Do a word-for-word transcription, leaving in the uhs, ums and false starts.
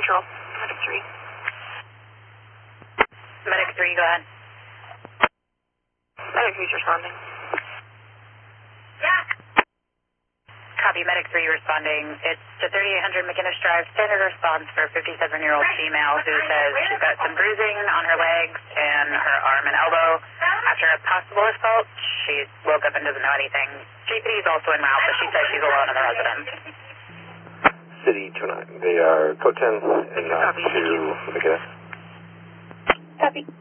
control. Medic three. Medic three, go ahead. Medic three's responding. Yeah. Copy, Medic three responding. It's to thirty-eight hundred McInnes Drive, standard response for a fifty-seven-year-old female who says she's got some bruising on her legs and her arm and elbow. After a possible assault, she woke up and doesn't know anything. G P D is also en route, but she says she's alone in the residence. City two nine. They are code ten and not to McInnes. Copy.